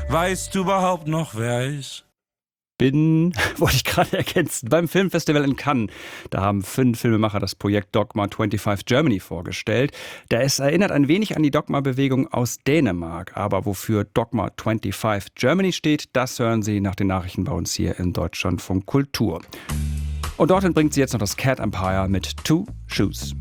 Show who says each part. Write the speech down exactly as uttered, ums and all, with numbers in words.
Speaker 1: Weißt du überhaupt noch, wer ist?
Speaker 2: Bin, wollte ich gerade ergänzen, beim Filmfestival in Cannes. Da haben fünf Filmemacher das Projekt Dogma fünfundzwanzig Germany vorgestellt. Da es erinnert ein wenig an die Dogma-Bewegung aus Dänemark. Aber wofür Dogma fünfundzwanzig Germany steht, das hören Sie nach den Nachrichten bei uns hier in Deutschlandfunk Kultur. Und dorthin bringt sie jetzt noch das Cat Empire mit Two Shoes.